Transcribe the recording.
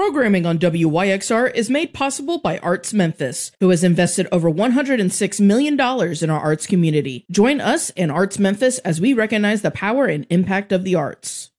Programming on WYXR is made possible by Arts Memphis, who has invested over $106 million in our arts community. Join us in Arts Memphis as we recognize the power and impact of the arts.